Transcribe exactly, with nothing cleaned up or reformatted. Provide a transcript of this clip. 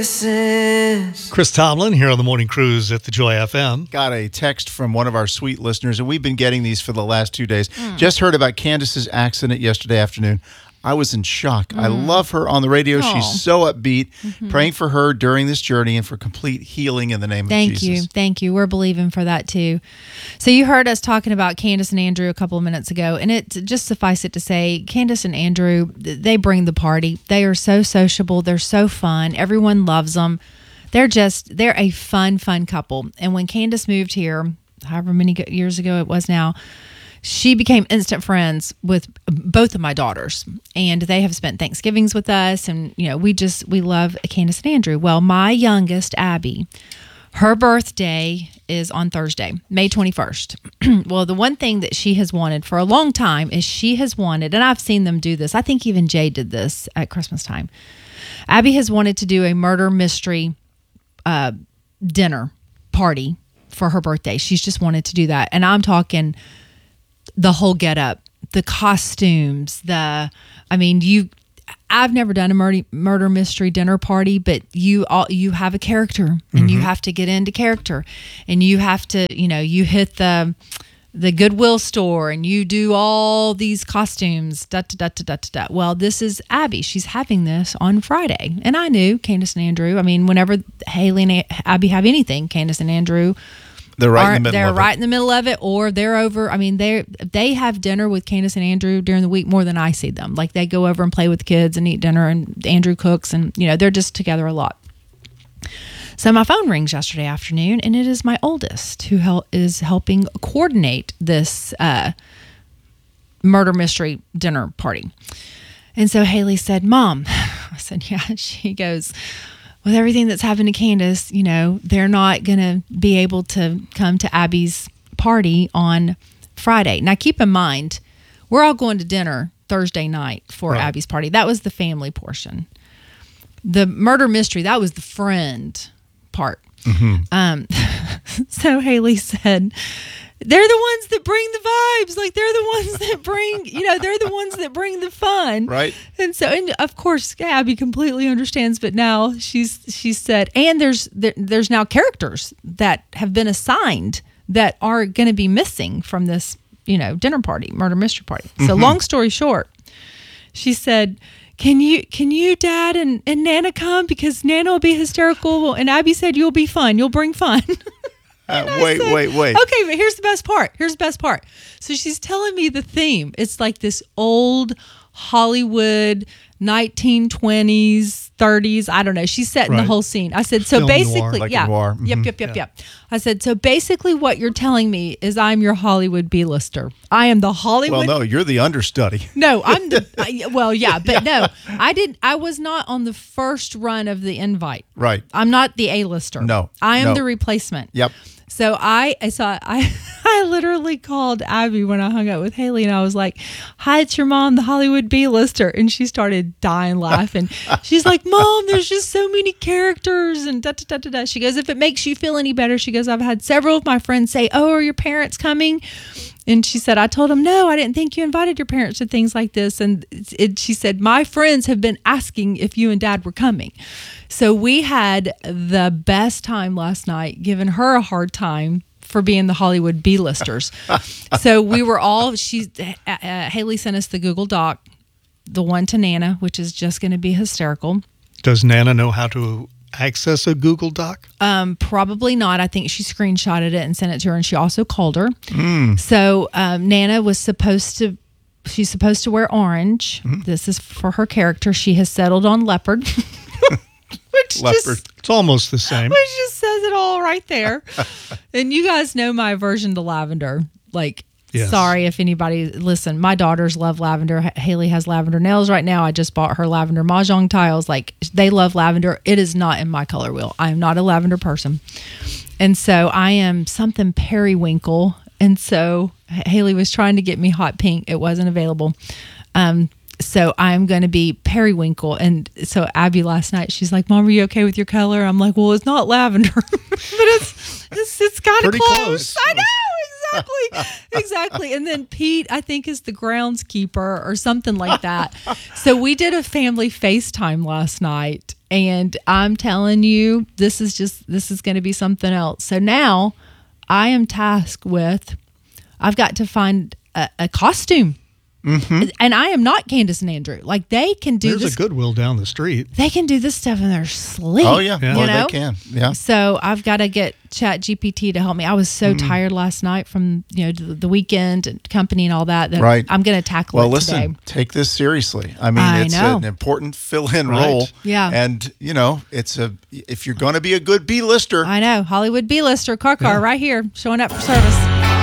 Chris Tomlin here on the Morning Cruise at the Joy F M. Got a text from one of our sweet listeners, and we've been getting these for the last two days. Mm. Just heard about Candace's accident yesterday afternoon. I was in shock. Mm. I love her on the radio. Aww. She's so upbeat. Mm-hmm. Praying for her during this journey and for complete healing in the name Thank of Jesus. you. Thank you. We're believing for that too. So you heard us talking about Candace and Andrew a couple of minutes ago, and it just suffice it to say, Candace and Andrew, they bring the party. They are so sociable. They're so fun. Everyone loves them. They're just, they're a fun, fun couple. And when Candace moved here, however many years ago it was now, she became instant friends with both of my daughters, and they have spent Thanksgivings with us. And, you know, we just, we love Candace and Andrew. Well, my youngest, Abby, her birthday is on Thursday, May twenty-first. Well, the one thing that she has wanted for a long time is she has wanted, and I've seen them do this. I think even Jay did this at Christmas time. Abby has wanted to do a murder mystery uh, dinner party for her birthday. She's just wanted to do that. And I'm talking the whole get up, the costumes, the, I mean, you, I've never done a murder, murder mystery dinner party, but you all, you have a character and mm-hmm. you have to get into character, and you have to, you know, you hit the, the Goodwill store and you do all these costumes, da, da, da, da, da, da. Well, this is Abby. She's having this on Friday. And I knew Candace and Andrew, I mean, whenever Haley and Abby have anything, Candace and Andrew, They're right are, in the middle they're of right it. in the middle of it, or they're over. I mean, they they have dinner with Candace and Andrew during the week more than I see them. Like, they go over and play with the kids and eat dinner, and Andrew cooks, and, you know, they're just together a lot. So my phone rings yesterday afternoon, and it is my oldest who hel- is helping coordinate this uh, murder mystery dinner party. And so Haley said, "Mom," I said, "Yeah." She goes, "With everything that's happened to Candace, you know, they're not going to be able to come to Abby's party on Friday." Now, keep in mind, we're all going to dinner Thursday night for Right. Abby's party. That was the family portion. The murder mystery, that was the friend part. Mm-hmm. Um, so Haley said, "They're the ones that bring the vibes. Like, they're the ones that bring, you know, they're the ones that bring the fun." Right. And so, and of course, Abby completely understands, but now she's, she said, and there's, there, there's now characters that have been assigned that are going to be missing from this, you know, dinner party, murder mystery party. So Mm-hmm. long story short, she said, Can you, can you, Dad and, and Nana come? Because Nana will be hysterical. And Abby said, "You'll be fun. You'll bring fun." Uh, wait, said, wait, wait. Okay, but here's the best part. Here's the best part. So she's telling me the theme. It's like this old Hollywood nineteen twenties, thirties. I don't know. She's setting Right. the whole scene. I said, so Film noir. basically, Like a yeah. noir. Yep, Mhm. yep, yep, yep. I said, so basically what you're telling me is I'm your Hollywood B-lister. I am the Hollywood. Well, no, you're the understudy. No, I'm the, I, well, yeah, but no, I didn't, I was not on the first run of the invite. Right. I'm not the A-lister. No, I am no. the replacement. Yep. So I, so I, I literally called Abby when I hung out with Haley, and I was like, "Hi, it's your mom, the Hollywood B-lister," and she started dying laughing. She's like, "Mom, there's just so many characters," and da da da da da. She goes, "If it makes you feel any better," she goes, "I've had several of my friends say, 'Oh, are your parents coming?'" And she said, "I told them, no, I didn't think you invited your parents to things like this." And it, it, she said, "My friends have been asking if you and Dad were coming." So we had the best time last night, giving her a hard time for being the Hollywood B-listers. So we were all, she, uh, uh, Haley sent us the Google Doc, the one to Nana, which is just going to be hysterical. Does Nana know how to access a Google Doc? Um, probably not. I think she screenshotted it and sent it to her, and she also called her. Mm. So um, Nana was supposed to, she's supposed to wear orange. Mm-hmm. This is for her character. She has settled on leopard. Which Leopard. just, It's almost the same. which just says it all right there. And you guys know my aversion to lavender. Like, Yes. sorry if anybody, listen, my daughters love lavender. H- Haley has lavender nails right now. I just bought her lavender mahjong tiles. Like, they love lavender. It is not in my color wheel. I am not a lavender person. And so I am something periwinkle. And so H- Haley was trying to get me hot pink. It wasn't available. Um, So I'm going to be periwinkle. And so Abby last night, she's like, "Mom, are you okay with your color?" I'm like, "Well, it's not lavender, but it's it's, it's kind of Pretty close. close. I know, exactly. Exactly. And then Pete, I think, is the groundskeeper or something like that. So we did a family FaceTime last night. And I'm telling you, this is just, this is going to be something else. So now I am tasked with, I've got to find a, a costume. Mm-hmm. And I am not Candace and Andrew. Like, they can do There's this. a Goodwill down the street. They can do this stuff in their sleep. Oh, yeah. Yeah. Boy, You know? they can. Yeah. So I've got to get Chat G P T to help me. I was so tired last night from, you know, the, the weekend and company and all that, that Right. I'm going to tackle Well, it listen, today. take this seriously. I mean, I it's know. an important fill-in Right. role. Yeah. And, you know, it's a if you're going to be a good B-lister, I know. Hollywood B-lister, car car, right here, showing up for service.